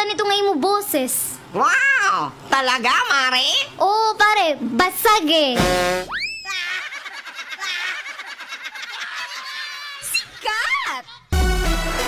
ganito ngayon mo boses. Wow! Talaga, Mare? Oo, pare, basag eh.